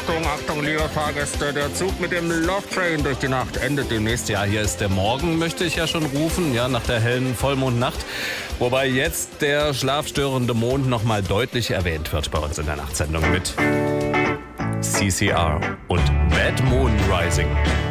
Achtung, Achtung, liebe Fahrgäste, der Zug mit dem Love Train durch die Nacht endet demnächst. Ja, hier ist der Morgen, möchte ich ja schon rufen, ja, nach der hellen Vollmondnacht. Wobei jetzt der schlafstörende Mond noch mal deutlich erwähnt wird bei uns in der Nachtsendung mit CCR und Bad Moon Rising.